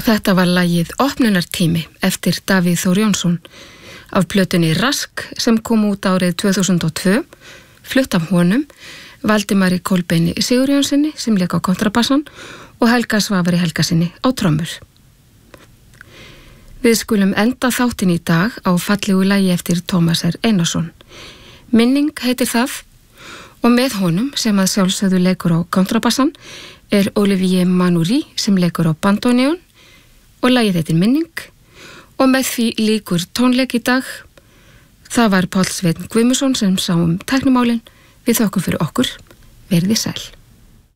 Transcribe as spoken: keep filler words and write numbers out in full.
Þetta var lagið Opnunartími eftir Davíð Þór Jónsson af plötunni Rask sem kom út árið tvö þúsund og tvö, flutt af honum, Valdimari Kolbeini Sigurjónsssyni sem lék á kontrabassan og Helga Svavari Helgasyni á trommur. Við skulum enda þáttinn í dag á fallegu lagi eftir Tómas R. Einarsson. Minning heitir það og með honum sem að sjálfsögðu leikur á kontrabassan er Olivier Manoury sem leikur á bandóneón og lagið heitir Minning og með því líkur tónleik í dag. Það var Páll Sveinn Guðmundsson sem sá um tæknimálin. Við þökkum fyrir okkur. Verið sæl.